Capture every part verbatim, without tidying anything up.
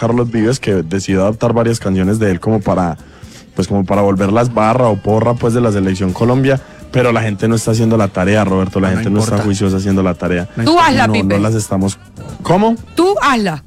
Carlos Vives, que decidió adaptar varias canciones de él como para, pues como para volverlas barra o porra pues de la selección Colombia, pero la gente no está haciendo la tarea, Roberto, la no gente importa. no está juiciosa haciendo la tarea. Tú hazla, no, Pipe. No las estamos... ¿Cómo? Tú hazla.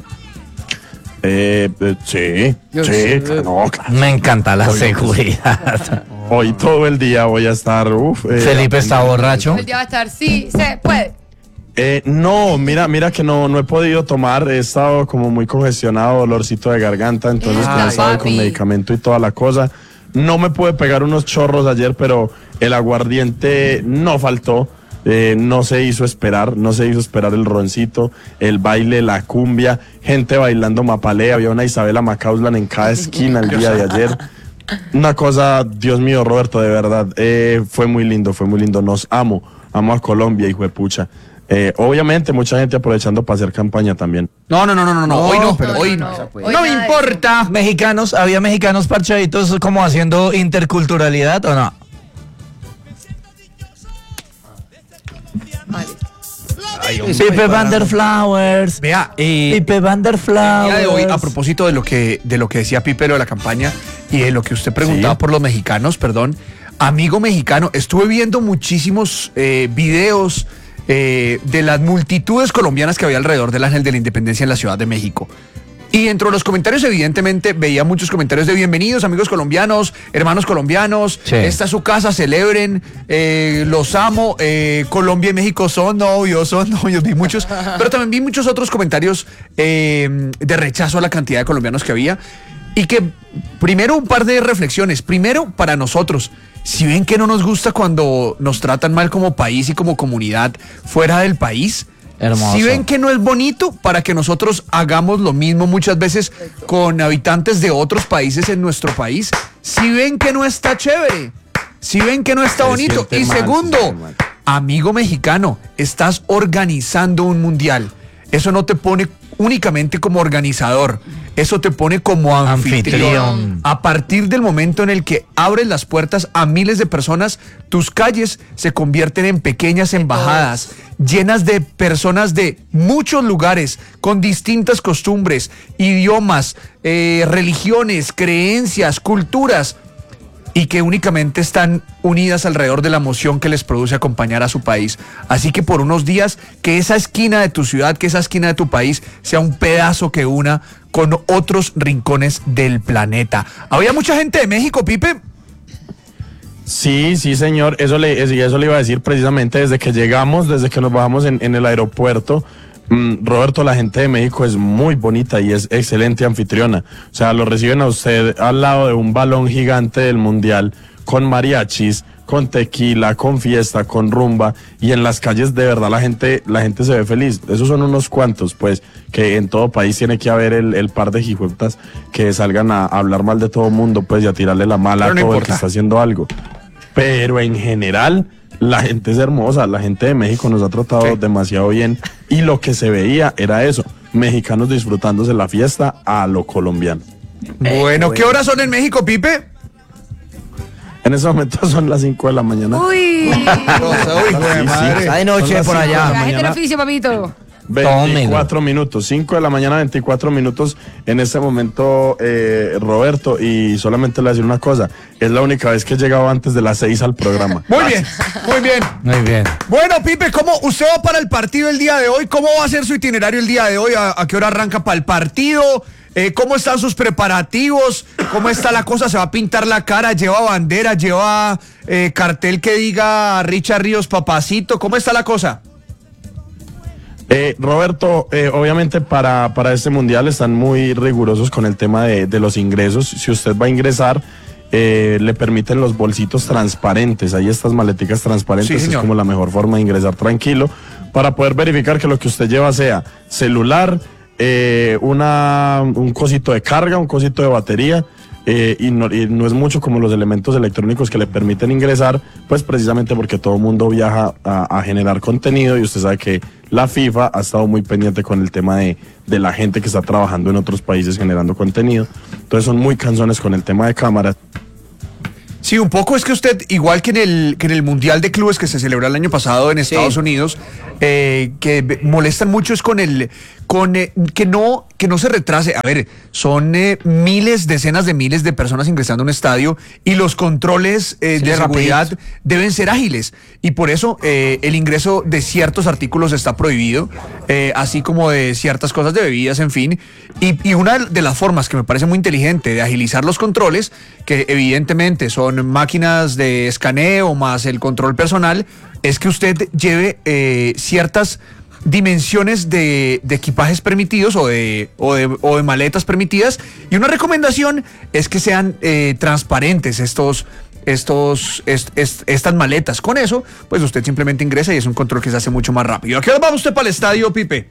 Eh, eh, sí, Yo sí, sé. No, claro. Me encanta la hoy, seguridad. Hoy todo el día voy a estar, uf. Eh, Felipe está borracho. Todo el día va a estar, sí, se puede. Eh, no, mira, mira que no, no he podido tomar, he estado como muy congestionado, dolorcito de garganta, entonces Esta, como sabe, con medicamento y toda la cosa. No me pude pegar unos chorros ayer, pero el aguardiente no faltó. Eh, no se hizo esperar, no se hizo esperar el roncito, el baile, la cumbia, gente bailando mapalé, había una Isabela Macauslan en cada esquina el día de ayer. Una cosa, Dios mío, Roberto, de verdad, eh, fue muy lindo, fue muy lindo, nos amo, amo a Colombia, hijo de pucha. Eh, obviamente mucha gente aprovechando para hacer campaña también. No, no, no, no, no, no. hoy no, pero no, hoy no. no. No, no, no me importa. Mexicanos, ¿había mexicanos parchaditos como haciendo interculturalidad o no? Vale. Ay, Pipe Van der Flowers. Vea, eh, Pipe Van der Flowers. El día de hoy, a propósito de lo que de lo que decía Pipe lo de la campaña y de lo que usted preguntaba ¿Sí? por los mexicanos, perdón, amigo mexicano, estuve viendo muchísimos eh, videos eh, de las multitudes colombianas que había alrededor del Ángel de la Independencia en la Ciudad de México. Y dentro de los comentarios, evidentemente, veía muchos comentarios de bienvenidos, amigos colombianos, hermanos colombianos, sí. Esta es su casa, celebren, eh, los amo, eh, Colombia y México son novios, son novios, vi muchos, pero también vi muchos otros comentarios eh, de rechazo a la cantidad de colombianos que había. Y que, primero, un par de reflexiones. Primero, para nosotros, si ven que no nos gusta cuando nos tratan mal como país y como comunidad fuera del país, hermoso. Si ven que no es bonito, para que nosotros hagamos lo mismo muchas veces con habitantes de otros países en nuestro país. Si ven que no está chévere, si ven que no está bonito. Y mal, segundo, amigo mexicano, estás organizando un mundial. Eso no te pone únicamente como organizador, eso te pone como anfitrión. anfitrión. A partir del momento en el que abres las puertas a miles de personas, tus calles se convierten en pequeñas embajadas, llenas de personas de muchos lugares, con distintas costumbres, idiomas, eh, religiones, creencias, culturas, y que únicamente están unidas alrededor de la emoción que les produce acompañar a su país. Así que por unos días, que esa esquina de tu ciudad, que esa esquina de tu país sea un pedazo que una con otros rincones del planeta. ¿Había mucha gente de México, Pipe? Sí, sí, señor. Eso le, eso le iba a decir precisamente desde que llegamos, desde que nos bajamos en, en el aeropuerto. Mm, Roberto, la gente de México es muy bonita y es excelente anfitriona. O sea, lo reciben a usted al lado de un balón gigante del mundial, con mariachis, con tequila, con fiesta, con rumba, y en las calles de verdad la gente, la gente se ve feliz. Esos son unos cuantos, pues, que en todo país tiene que haber el, el par de hijueputas que salgan a, a hablar mal de todo mundo, pues, y a tirarle la mala Pero a no todo importa. el que está haciendo algo. Pero en general, la gente es hermosa, la gente de México nos ha tratado sí. demasiado bien, y lo que se veía era eso, mexicanos disfrutándose la fiesta a lo colombiano. Bueno, ¿qué horas son en México, Pipe? En ese momento son las cinco de la mañana. Uy, Uy, güey, madre. Está de noche por allá. La gente del oficio, papito. veinticuatro minutos, cinco de la mañana, veinticuatro minutos en este momento, eh, Roberto, y solamente le voy a decir una cosa, es la única vez que he llegado antes de las seis al programa. Muy bien, muy bien. Muy bien. Bueno, Pipe, ¿cómo usted va para el partido el día de hoy? ¿Cómo va a ser su itinerario el día de hoy? ¿A, a qué hora arranca para el partido? Eh, ¿Cómo están sus preparativos? ¿Cómo está la cosa? ¿Se va a pintar la cara? ¿Lleva bandera? ¿Lleva eh, cartel que diga Richard Ríos Papacito? ¿Cómo está la cosa? Eh, Roberto, eh, obviamente para, para este mundial están muy rigurosos con el tema de, de los ingresos. Si usted va a ingresar, eh, le permiten los bolsitos transparentes. Hay estas maleticas transparentes, sí, es como la mejor forma de ingresar tranquilo, para poder verificar que lo que usted lleva sea celular, eh, una, un cosito de carga, un cosito de batería, Eh, y, no, y no es mucho como los elementos electrónicos que le permiten ingresar, pues precisamente porque todo el mundo viaja a, a generar contenido, y usted sabe que la FIFA ha estado muy pendiente con el tema de, de la gente que está trabajando en otros países generando contenido, entonces son muy cansones con el tema de cámaras. Sí, un poco es que usted, igual que en el que en el Mundial de Clubes que se celebró el año pasado en Estados sí. Unidos, eh, que molestan mucho es con el con eh, que no que no se retrase. A ver, son eh, miles, decenas de miles de personas ingresando a un estadio y los controles eh, Sí, de seguridad rapidito. deben ser ágiles y por eso eh, el ingreso de ciertos artículos está prohibido, eh, así como de ciertas cosas de bebidas, en fin. Y, y una de las formas que me parece muy inteligente de agilizar los controles, que evidentemente son máquinas de escaneo más el control personal, es que usted lleve eh, ciertas dimensiones de, de equipajes permitidos o de, o, de, o de maletas permitidas, y una recomendación es que sean eh, transparentes estos, estos, est, est, estas maletas. Con eso, pues usted simplemente ingresa y es un control que se hace mucho más rápido. ¿A qué hora va usted para el estadio, Pipe?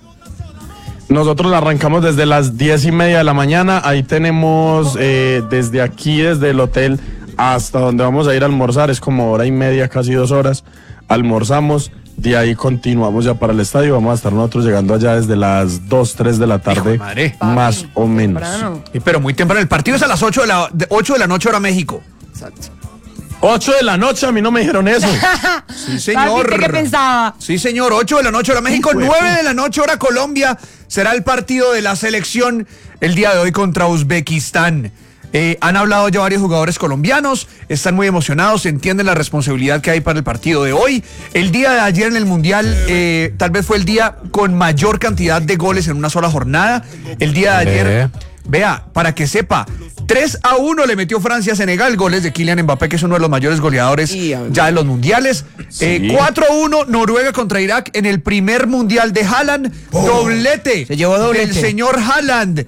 Nosotros la arrancamos desde las diez y media de la mañana. Ahí tenemos eh, desde aquí, desde el hotel hasta donde vamos a ir a almorzar, es como hora y media, casi dos horas. Almorzamos, de ahí continuamos ya para el estadio. Vamos a estar nosotros llegando allá desde las dos, tres de la tarde, Hijo de madre. más o menos. Temprano. Sí, pero muy temprano. El partido es a las ocho de la, de ocho de la noche, hora México. Exacto. ocho de la noche, a mí no me dijeron eso. Sí, señor. ¿Usted qué pensaba? Sí, señor. ocho de la noche, hora México. Hijo de nueve de la noche, hora Colombia. Será el partido de la selección el día de hoy contra Uzbekistán. Eh, han hablado ya varios jugadores colombianos, están muy emocionados, entienden la responsabilidad que hay para el partido de hoy. El día de ayer en el Mundial eh, tal vez fue el día con mayor cantidad de goles en una sola jornada. El día de ayer, Eh. vea, para que sepa, tres a uno le metió Francia a Senegal, goles de Kylian Mbappé, que es uno de los mayores goleadores Y, a ver. ya de los mundiales. Sí. Eh, cuatro a uno Noruega contra Irak en el primer mundial de Haaland. Doblete. Se llevó doblete. El señor Haaland.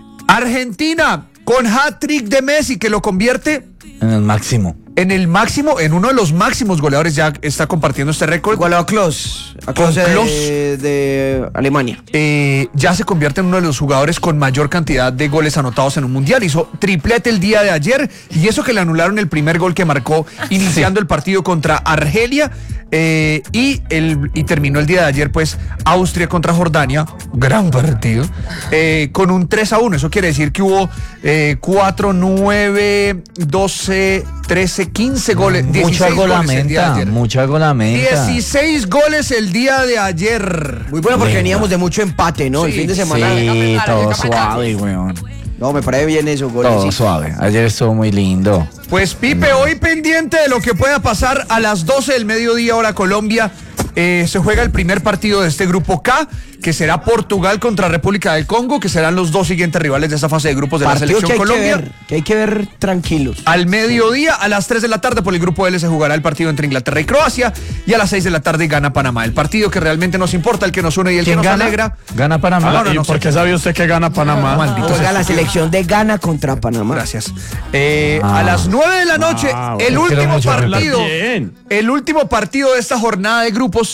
Argentina con hat-trick de Messi, que lo convierte En el máximo. en el máximo, en uno de los máximos goleadores. Ya está compartiendo este récord. Igual a Klose, a Con Klose Klose. de, de Alemania. Eh, ya se convierte en uno de los jugadores con mayor cantidad de goles anotados en un mundial. Hizo triplete el día de ayer, y eso que le anularon el primer gol que marcó iniciando el partido contra Argelia. Eh, y, el, y terminó el día de ayer, pues, Austria contra Jordania, gran partido, eh, con un tres a uno. Eso quiere decir que hubo eh, cuatro, nueve, doce, trece, quince goles. Mucha dieciséis goles el día de golamenta, ayer. mucha golamenta. dieciséis goles el día de ayer. Muy bueno porque Venga. veníamos de mucho empate, ¿no? El Sí, fin de semana. Sí, Venga, todo venga, suave, weón. No, me parece bien eso, goles. Todo suave. Ayer estuvo muy lindo. Pues Pipe, hoy pendiente de lo que pueda pasar a las doce del mediodía hora Colombia. Eh, se juega el primer partido de este grupo K, que será Portugal contra República del Congo, que serán los dos siguientes rivales de esa fase de grupos de la Partido que selección hay Colombia. que ver, que hay que ver tranquilos. Al mediodía, a las tres de la tarde, por el grupo L se jugará el partido entre Inglaterra y Croacia, y a las seis de la tarde gana Panamá. El partido que realmente nos importa, el que nos une y el que ¿Quién nos gana? alegra. ¿Gana Panamá? Ah, no, no, ¿Y no por sé. qué sabe usted que gana Panamá? Maldito Juega sea. la selección de Ghana contra Panamá. Gracias. Eh, Ah. a las nueve de la noche, Ah, el bueno, quiero último mucho hablar partido. bien. El último partido de esta jornada de grupos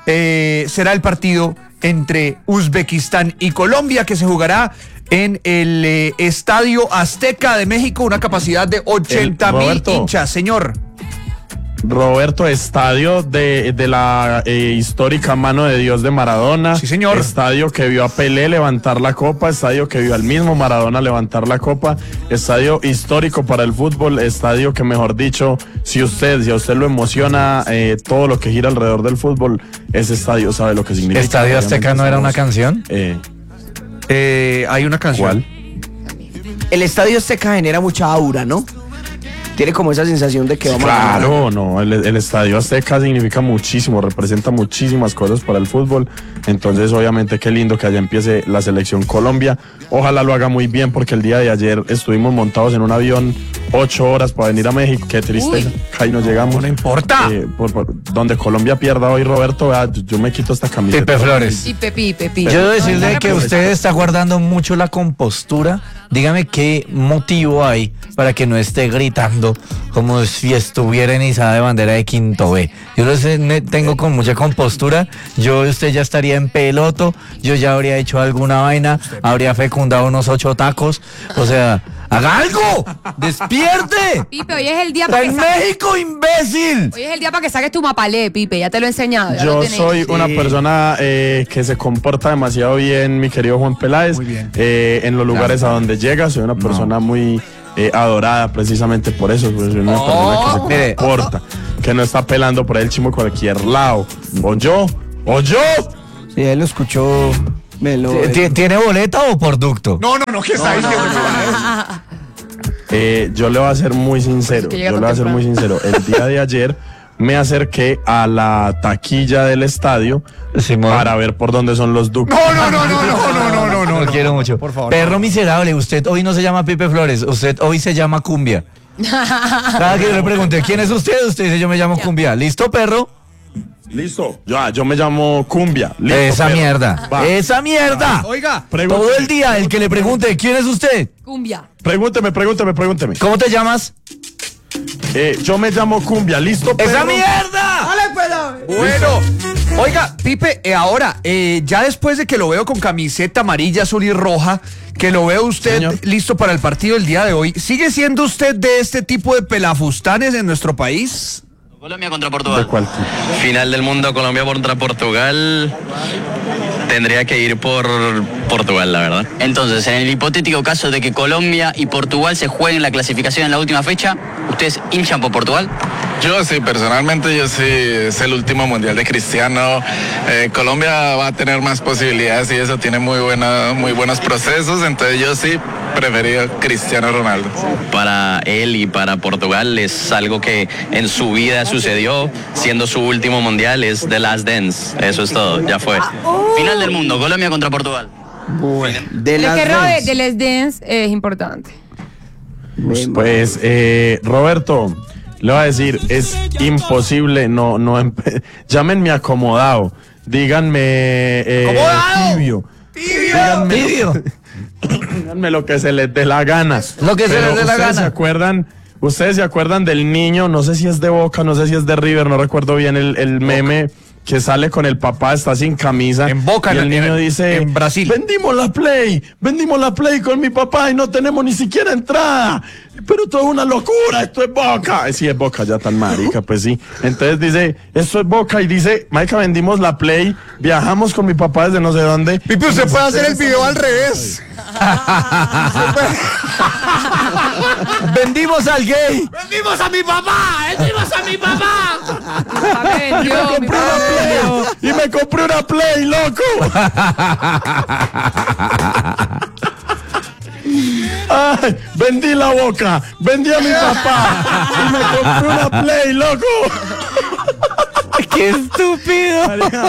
eh, será el partido entre Uzbekistán y Colombia, que se jugará en el eh, Estadio Azteca de México, una capacidad de ochenta mil Roberto. hinchas, señor. Roberto, estadio de, de la eh, histórica mano de Dios de Maradona. Sí, señor. Estadio que vio a Pelé levantar la copa, estadio que vio al mismo Maradona levantar la copa, estadio histórico para el fútbol, estadio que, mejor dicho, si usted, si a usted lo emociona eh, todo lo que gira alrededor del fútbol, ese estadio sabe lo que significa. ¿Estadio Azteca no era una Obviamente canción? estamos, eh, Eh, hay una canción. ¿Cuál? El estadio Azteca genera mucha aura, ¿no? Tiene como esa sensación de que vamos a ganar. Claro, no, el, el Estadio Azteca significa muchísimo, representa muchísimas cosas para el fútbol. Entonces, obviamente, qué lindo que allá empiece la selección Colombia. Ojalá lo haga muy bien, porque el día de ayer estuvimos montados en un avión ocho horas para venir a México. Qué tristeza, Uy. que ahí no llegamos. No importa. Eh, por- por- donde Colombia pierda hoy, Roberto, vea, yo, yo me quito esta camiseta. Pipe Flores. Pipe, pipe, pipe. Yo debo No, decirle no, que no, usted está guardando mucho la compostura. Dígame qué motivo hay para que no esté gritando como si estuviera en izada de bandera de Quinto B. Yo lo sé, ne- tengo con mucha compostura. Yo, usted ya estaría en peloto. Yo ya habría hecho alguna vaina. Habría fecundado unos ocho tacos. O sea, ¡haga algo! ¡Despierte! Pipe, hoy es el día ¡Está para que en saques, México, imbécil! hoy es el día para que saques tu mapalé, Pipe. Ya te lo he enseñado. ya lo Yo tenés. soy una Sí. persona eh, que se comporta demasiado bien, mi querido Juan Peláez. Muy bien. Eh, en los lugares a donde llega, soy una persona muy eh, adorada precisamente por eso. Pues, soy una persona que se Mire. comporta, que no está pelando por ahí el chimo cualquier lado. O yo, o yo. Sí, él lo escuchó Me lo ¿Ti- ti- ¿Tiene boleta o por ducto? No, no, no, ¿qué está diciendo? Eh, yo le voy a ser muy sincero, que llega yo le tan voy a ser muy sincero. El día de ayer me acerqué a la taquilla del estadio Simón. para ver por dónde son los ductos. No, no, no, no, no, no, no, no, no. Lo quiero mucho. Por favor. Perro miserable, usted hoy no se llama Pipe Flores, usted hoy se llama Cumbia. Cada que yo le pregunté, ¿quién es usted? Usted dice, yo me llamo Cumbia. ¿Listo, perro? Listo, ya, yo me llamo Cumbia. Listo, Esa pero- mierda. Va. Esa mierda. Oiga, Pregúnteme, Todo el día el que le pregunte, ¿quién es usted? Cumbia. Pregúnteme, pregúnteme, pregúnteme. ¿Cómo te llamas? Eh, yo me llamo Cumbia, ¿listo? ¡Esa perro? mierda! bueno. Oiga, Pipe, eh, ahora, eh, ya después de que lo veo con camiseta amarilla, azul y roja, que lo veo usted Señor. listo para el partido del día de hoy, ¿sigue siendo usted de este tipo de pelafustanes en nuestro país? Colombia contra ¿De Portugal. cuál tipo? Final del mundo, Colombia contra Portugal. Tendría que ir por Portugal, la verdad. Entonces, en el hipotético caso de que Colombia y Portugal se jueguen la clasificación en la última fecha, ¿ustedes hinchan por Portugal? Yo sí, personalmente yo sí, es el último mundial de Cristiano. Eh, Colombia va a tener más posibilidades y eso tiene muy, buena, muy buenos procesos, entonces yo sí prefería Cristiano Ronaldo. Para él y para Portugal es algo que en su vida sucedió, siendo su último mundial, es The Last Dance. Eso es todo, ya fue. Final del mundo, Colombia contra Portugal. De Es las que Robert, Dance. de Les Dance es importante. Pues, eh, Roberto, le voy a decir, es imposible, no, no, empe- llámenme acomodado, díganme eh, ¡Acomodado! tibio, díganme, Tibio. díganme lo que se les dé la gana. Lo que se Pero les dé la ustedes se gana. acuerdan, ustedes se acuerdan del niño, no sé si es de Boca, no sé si es de River, no recuerdo bien el, el meme que sale con el papá, está sin camisa. En Boca, y el en- niño en- dice, en Brasil. vendimos la Play, vendimos la Play con mi papá y no tenemos ni siquiera entrada. Pero esto es una locura, esto es Boca. Eh, Sí, es Boca, ya tan marica, pues sí. Entonces dice, esto es Boca y dice, marica, vendimos la Play, viajamos con mi papá desde no sé dónde. Pipe, usted puede hacer el video al revés. Vendimos al gay. ¡Vendimos a mi papá! ¡Vendimos a mi papá! Amén, Y me Dios, mi compré una padre. Play, y me compré una Play, loco. Ay, vendí la Boca, vendí a mi papá y me compré una Play, loco. ¡Qué estúpido!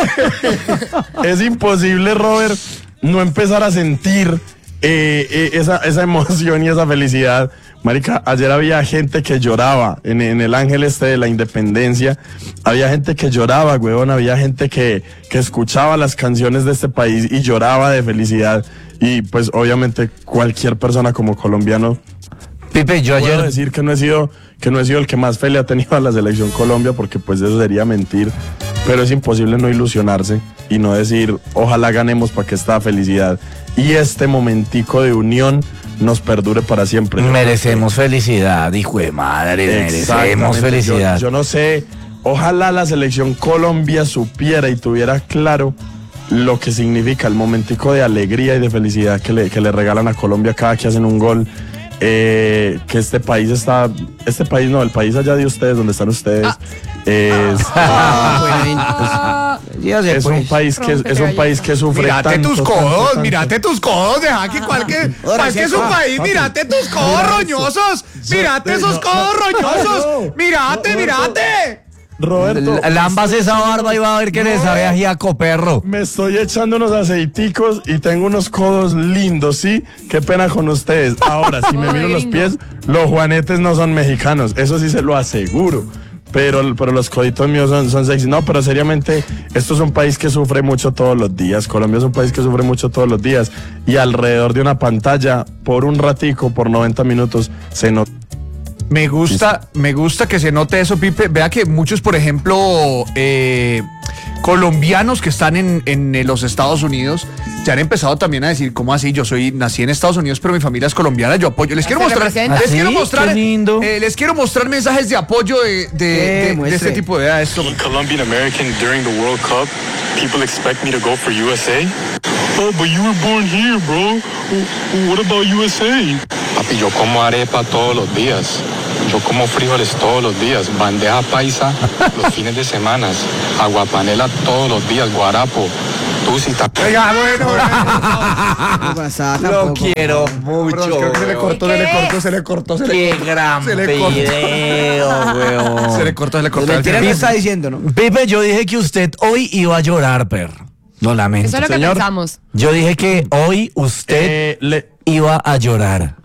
Es imposible, Robert, no empezar a sentir eh, eh, esa, esa emoción y esa felicidad. Marica, ayer había gente que lloraba en, en el Ángel este de la Independencia. Había gente que lloraba, huevón. Había gente que, que escuchaba las canciones de este país y lloraba de felicidad. Y pues obviamente cualquier persona como colombiano Pipe, yo puedo ayer... decir que no he sido que no he sido el que más fe le ha tenido a la selección Colombia, porque pues eso sería mentir, pero es imposible no ilusionarse y no decir ojalá ganemos para que esta felicidad y este momentico de unión nos perdure para siempre. Merecemos felicidad, hijo de madre, merecemos Exactamente. felicidad. Yo, yo no sé, ojalá la selección Colombia supiera y tuviera claro lo que significa el momentico de alegría y de felicidad que le, que le regalan a Colombia cada que hacen un gol. Eh, que este país está, este país no, el país allá de ustedes, donde están ustedes, es, Ah, ya sé, es un pues. país que es un país que sufre Mírate tanto, tus tanto, codos, tanto. mírate tus codos, deja que cualquier. Ahora ¿Cuál sí, que es un pa, país? papi. Mírate tus codos Mira roñosos. eso. Mírate Yo- esos no, codos no. roñosos. Ay, no. Mírate, No, mírate. Roberto, Lambas esa barba y va a ver que le sabe a giaco, perro. me estoy echando unos aceiticos y tengo unos codos lindos, ¿sí? Qué pena con ustedes. Ahora, si me Ay, miro los gringo. pies, los juanetes no son mexicanos, eso sí se lo aseguro. Pero, pero los coditos míos son, son sexy. No, pero seriamente, esto es un país que sufre mucho todos los días. Colombia es un país que sufre mucho todos los días. Y alrededor de una pantalla, por un ratico, por noventa minutos, se nota. Me gusta, me gusta que se note eso, Pipe. Vea que muchos, por ejemplo, eh, colombianos que están en, en eh, los Estados Unidos ya han empezado también a decir, ¿cómo así? Yo soy, nací en Estados Unidos, pero mi familia es colombiana, yo apoyo. Les quiero Se mostrar, representa. les ¿Ah, quiero sí? mostrar, Qué lindo. eh, les quiero mostrar mensajes de apoyo de, de, ¿Qué? de- de Muestre. este tipo de esto. Colombian American during the World Cup, people expect me to go for U S A. Oh, but you were born here, bro. W- What about U S A? Papi, yo como arepa todos los días. Yo como frijoles todos los días. Bandeja paisa los fines de semana. Aguapanela todos los días. Guarapo. Tú sí estás... Oiga, bueno, No pasa Lo tampoco. quiero Pero mucho. creo que se le cortó, se le cortó, se le cortó, se le Qué cortó. gran se le cortó. video, weón. Se le cortó, se le Pues cortó. mentira no está diciendo, ¿no? Pipe, yo dije que usted hoy iba a llorar, perro. Lo lamento. Eso es lo que Señor. pensamos. Yo dije que hoy usted Eh, le, iba a llorar.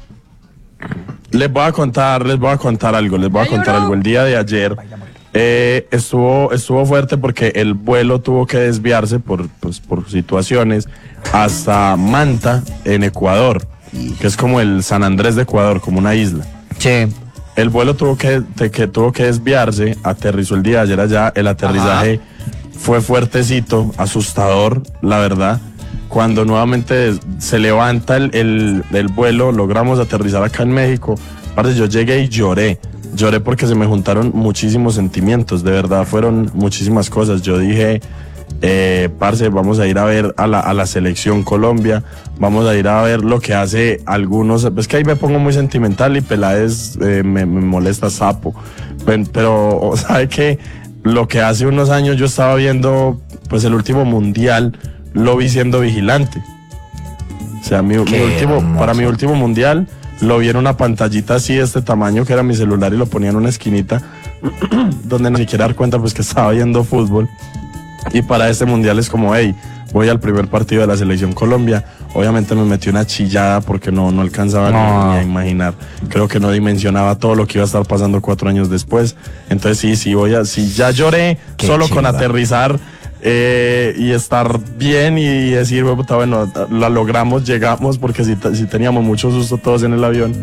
les voy a contar, les voy a contar algo, les voy a ¿Ya contar lloró? algo. El día de ayer eh, estuvo, estuvo fuerte porque el vuelo tuvo que desviarse por, pues, por situaciones hasta Manta, en Ecuador, que es como el San Andrés de Ecuador, como una isla. Che. El vuelo tuvo que, te- que tuvo que desviarse, aterrizó el día de ayer allá, el aterrizaje fue fuertecito, asustador, la verdad. Cuando nuevamente se levanta el, el, el vuelo, logramos aterrizar acá en México. Parce, yo llegué y lloré. Lloré porque se me juntaron muchísimos sentimientos, de verdad, fueron muchísimas cosas. Yo dije, eh, parce, vamos a ir a ver a la, a la selección Colombia, vamos a ir a ver lo que hace algunos. Es que ahí me pongo muy sentimental y Peláez eh, me, me molesta sapo. Pen- Pero, ¿sabe qué? Lo que hace unos años yo estaba viendo, pues el último mundial, lo vi siendo vigilante. O sea, mi, mi Qué último, hermoso. para mi último mundial, lo vi en una pantallita así de este tamaño que era mi celular y lo ponía en una esquinita donde ni siquiera dar cuenta pues que estaba viendo fútbol. Y para este mundial es como, hey, voy al primer partido de la selección Colombia. Obviamente me metí una chillada porque no, no alcanzaba ni- No. ni a imaginar. Creo que no dimensionaba todo lo que iba a estar pasando cuatro años después. Entonces sí, sí voy a, si ya lloré Qué solo con chimba. aterrizar eh, y estar bien y decir, "Bueno, puta, bueno, la logramos, llegamos", porque si si teníamos mucho susto todos en el avión.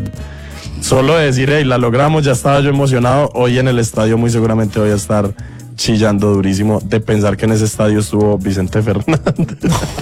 Solo decir, hey, la logramos, ya estaba yo emocionado. Hoy en el estadio muy seguramente voy a estar chillando durísimo de pensar que en ese estadio estuvo Vicente Fernández.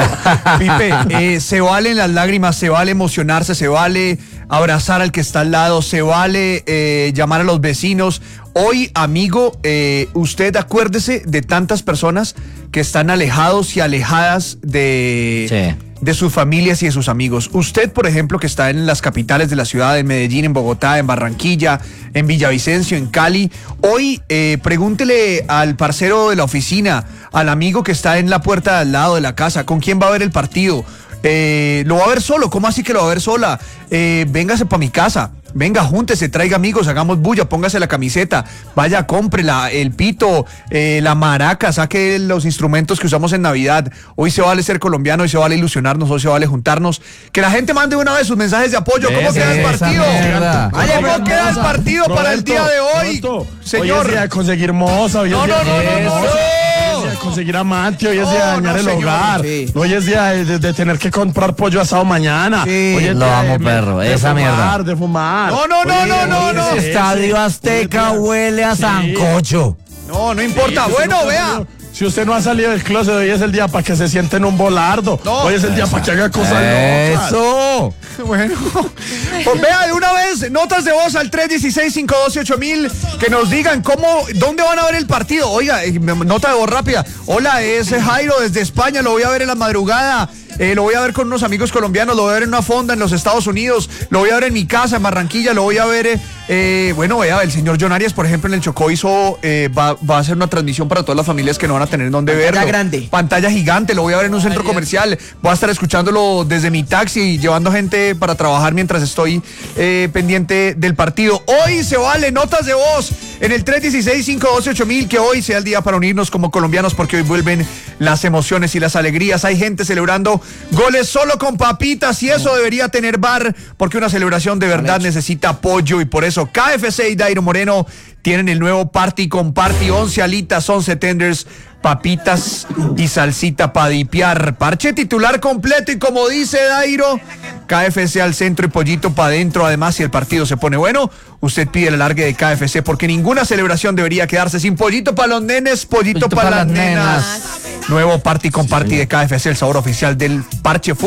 Pipe, eh, se valen las lágrimas, se vale emocionarse, se vale abrazar al que está al lado, se vale eh, llamar a los vecinos. Hoy, amigo, eh, usted acuérdese de tantas personas que están alejados y alejadas de, Sí. de sus familias y de sus amigos. Usted, por ejemplo, que está en las capitales de la ciudad, en Medellín, en Bogotá, en Barranquilla, en Villavicencio, en Cali, hoy eh, pregúntele al parcero de la oficina, al amigo que está en la puerta de al lado de la casa, ¿con quién va a ver el partido? Eh, ¿Lo va a ver solo? ¿Cómo así que lo va a ver sola? Eh, véngase para mi casa. Venga, júntese, traiga amigos, hagamos bulla, póngase la camiseta, vaya, cómprela, el pito, eh, la maraca, saque los instrumentos que usamos en Navidad. Hoy se vale ser colombiano, hoy se vale ilusionarnos, hoy se vale juntarnos. Que la gente mande una vez sus mensajes de apoyo. ¿Cómo Esa queda el partido? mierda. Vale, ¿cómo queda el partido para el día de hoy? Roberto, Señor. Hoy es día de conseguir moza, hoy es No, día no, no, de no, no, moza, no. hoy es día de conseguir amante, hoy es No, día de dañar no, el señor, hogar, sí. hoy es día de, de- de tener que comprar pollo asado mañana. Sí. Hoy es Lo día amo, de, perro, de esa fumar, mierda. de fumar. No, no, no, Hoy- no, no, hoy no. es ese, Estadio hoy es Azteca día- huele a Sí. sancocho. No, no importa. Sí, Bueno, usted no ha vea. salido- Si usted no ha salido del closet, hoy es el día para que se siente en un volardo. No. Hoy es el día para que haga cosas locas. Eso. Bueno, pues vea de una vez, notas de voz al tres uno seis, cinco uno ocho mil, que nos digan cómo, dónde van a ver el partido. Oiga, eh, nota de voz rápida. Hola, es Jairo desde España, lo voy a ver en la madrugada. Eh, lo voy a ver con unos amigos colombianos, lo voy a ver en una fonda en los Estados Unidos, lo voy a ver en mi casa en Barranquilla, lo voy a ver, eh, eh, bueno, vea, el señor John Arias, por ejemplo, en el Chocó hizo, eh, va, va a hacer una transmisión para todas las familias que no van a tener donde Pantalla verlo. grande. Pantalla gigante, lo voy a ver en un centro comercial, voy a estar escuchándolo desde mi taxi y llevando gente para trabajar mientras estoy eh, pendiente del partido. Hoy se vale notas de voz en el tres uno seis, cinco uno ocho mil, que hoy sea el día para unirnos como colombianos porque hoy vuelven las emociones y las alegrías. Hay gente celebrando goles solo con papitas y eso debería tener bar porque una celebración de verdad necesita apoyo y por eso K F C y Dairo Moreno tienen el nuevo Party con Party, once alitas, once tenders, papitas y salsita para dipiar. Parche titular completo y como dice Dairo, K F C al centro y pollito para adentro. Además, si el partido se pone bueno, usted pide el alargue de K F C porque ninguna celebración debería quedarse sin pollito para los nenes, pollito, Pollito para pa' las las nenas. nenas. Nuevo Party con Party de K F C, el sabor oficial del parche fútbol.